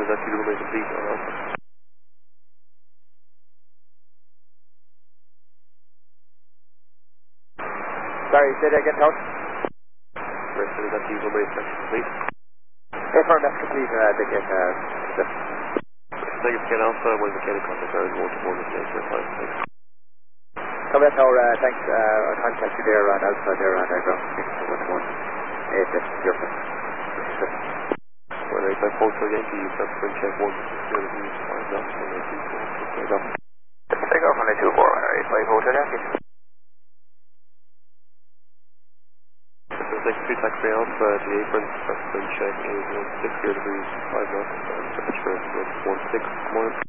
that you remain complete on Alpha. Sorry, say that again, Town. Rest of that you remain complete. Affirm, that's complete, they get, Thank you, Ken Alpha, when we can contact our remote to morning stage for 5 minutes. Come back, Tower, thanks, I'll contact you there on Alpha, there on ground station, 1-1. Your friend. Well, if I post again to you, that's when check 1, 0 degrees, 5 knots, 1, 2, 4, 6, 8 knots. Take off on the 2-4, 1-8-5 hotel, Yankee. Like 3 taxi Alpha, the apron, that's when check is 1, 6, 0 degrees, 5 knots, and temperature is 1, 6, morning.